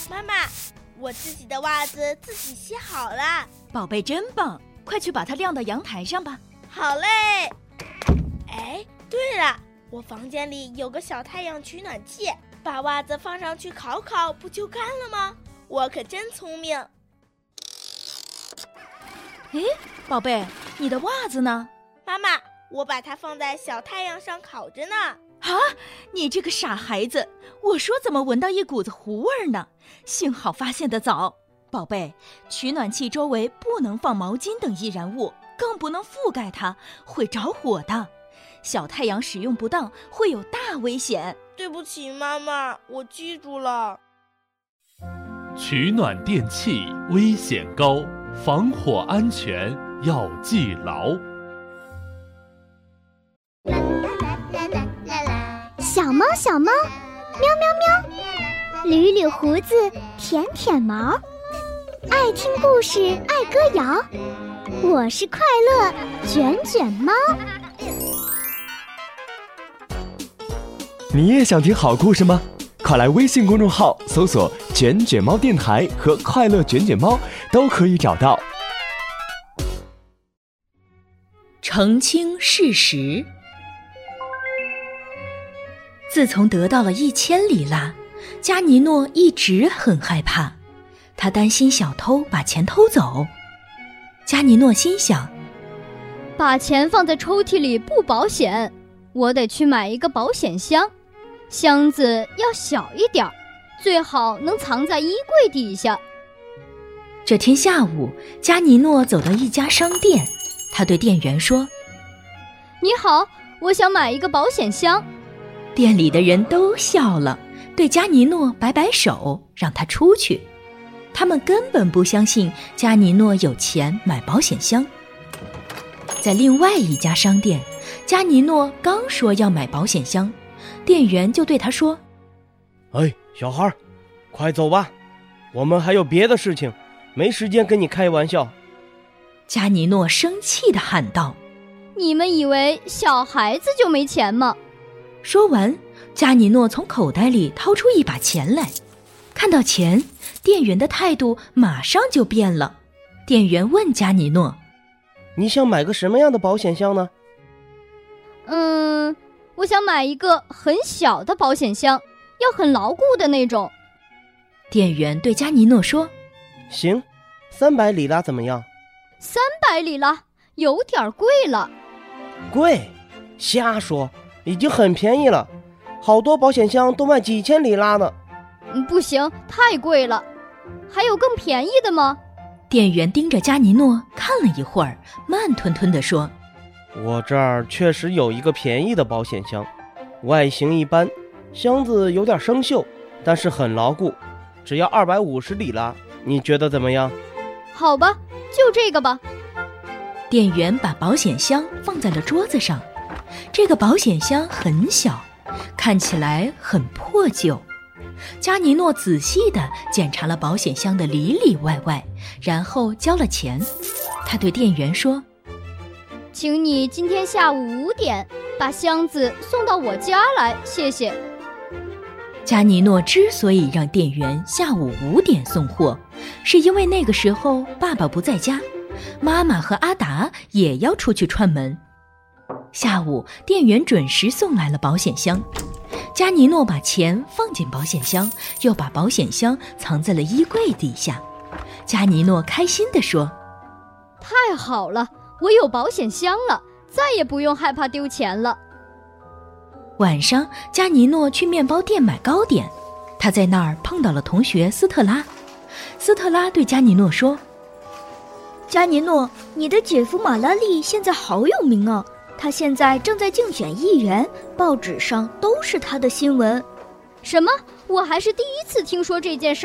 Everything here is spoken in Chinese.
妈妈，我自己的袜子自己洗好了。 宝贝真棒，快去把它晾到阳台上吧。 好嘞。哎，对了，我房间里有个小太阳取暖器，把袜子放上去烤烤，不就干了吗？我可真聪明。 哎，宝贝，你的袜子呢？ 妈妈，我把它放在小太阳上烤着呢。 啊，你这个傻孩子，我说怎么闻到一股子糊味呢？幸好发现得早。宝贝，取暖器周围不能放毛巾等易燃物，更不能覆盖它，会着火的。小太阳使用不当会有大危险。 对不起妈妈，我记住了。 取暖电器危险高，防火安全要记牢。 小猫小猫，喵喵喵，捋捋胡子，舔舔毛，爱听故事，爱歌谣。我是快乐卷卷猫。 你也想听好故事吗？快来微信公众号搜索卷卷猫电台和快乐卷卷猫，都可以找到。 澄清事实。自从得到了1000里拉，加尼诺一直很害怕，他担心小偷把钱偷走。加尼诺心想， 把钱放在抽屉里不保险，我得去买一个保险箱，箱子要小一点，最好能藏在衣柜底下。 这天下午，加尼诺走到一家商店，他对店员说： 你好，我想买一个保险箱。 店里的人都笑了，对加尼诺摆摆手，让他出去。他们根本不相信加尼诺有钱买保险箱。在另外一家商店，加尼诺刚说要买保险箱，店员就对他说： 哎，小孩，快走吧，我们还有别的事情，没时间跟你开玩笑。 加尼诺生气地喊道： 你们以为小孩子就没钱吗？ 说完，加尼诺从口袋里掏出一把钱来。看到钱，店员的态度马上就变了。店员问加尼诺： 你想买个什么样的保险箱呢？ 我想买一个很小的保险箱，要很牢固的那种。 店员对加尼诺说： 行，300里拉怎么样 ？300里拉，有点贵了。 贵？瞎说，已经很便宜了，好多保险箱都卖几千里拉呢。 不行，太贵了。还有更便宜的吗？ 店员盯着加尼诺看了一会儿，慢吞吞地说： 我这儿确实有一个便宜的保险箱，外形一般，箱子有点生锈，但是很牢固，只要250里拉，你觉得怎么样？ 好吧，就这个吧。 店员把保险箱放在了桌子上。这个保险箱很小，看起来很破旧。加尼诺仔细地检查了保险箱的里里外外，然后交了钱。他对店员说： 请你今天下午5点把箱子送到我家来，谢谢。 加尼诺之所以让店员下午5点送货，是因为那个时候爸爸不在家，妈妈和阿达也要出去串门。下午，店员准时送来了保险箱。加尼诺把钱放进保险箱，又把保险箱藏在了衣柜底下。加尼诺开心地说： 太好了，我有保险箱了，再也不用害怕丢钱了。 晚上，加尼诺去面包店买糕点，他在那儿碰到了同学斯特拉。斯特拉对加尼诺说： 加尼诺，你的姐夫马拉利现在好有名啊，他现在正在竞选议员，报纸上都是他的新闻。 什么？我还是第一次听说这件事儿。